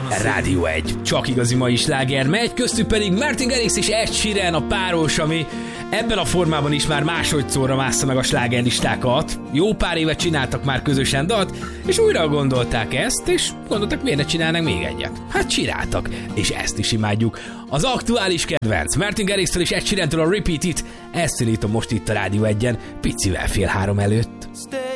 Rádió 1. Csak igazi mai sláger megy, köztük pedig Martin Garrix és Ed Sheeran a páros, ami ebben a formában is már másodszorra mássza meg a slágerlistákat. Jó pár évet csináltak már közösen dalt, és újra gondolták ezt, és gondoltak, miért ne csinálnak még egyet. Hát csináltak, és ezt is imádjuk. Az aktuális kedvenc Martin Garrix-től és Ed Sheeran-től a Repeat It, ezt szólítom most itt a Rádió 1-en, picivel 2:30 előtt.